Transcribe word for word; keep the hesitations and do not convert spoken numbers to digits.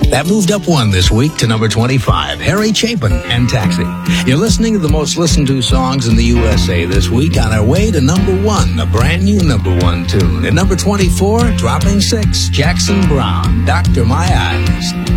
That moved up one this week to number twenty-five, Harry Chapin and Taxi. You're listening to the most listened to songs in the U S A this week on our way to number one, a brand new number one tune. At number twenty-four, dropping six, Jackson Browne, Doctor My Eyes.